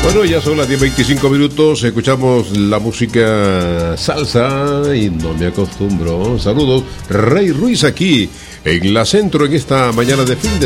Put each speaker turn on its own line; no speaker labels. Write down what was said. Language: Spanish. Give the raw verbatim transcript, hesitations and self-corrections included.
Bueno, ya son las diez veinticinco minutos, escuchamos la música salsa y no me acostumbro. Saludos, Rey Ruiz aquí en la Centro en esta mañana de fin de